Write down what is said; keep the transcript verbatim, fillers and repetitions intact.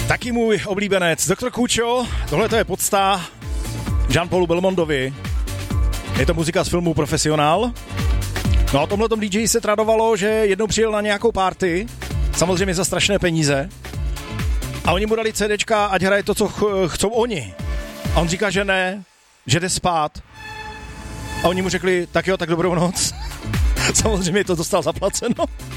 Taky můj oblíbenec, doktor Kůčo, tohle to je podsta Jean-Paulu Belmondovi. Je to muzika z filmu Profesionál. No a tomhletom dý džej se tradovalo, že jednou přijel na nějakou party, samozřejmě za strašné peníze, a oni mu dali CDčka, ať hraje to, co ch- chcou oni. A on říká, že ne, že jde spát. A oni mu řekli, tak jo, tak dobrou noc. Samozřejmě to dostal zaplaceno.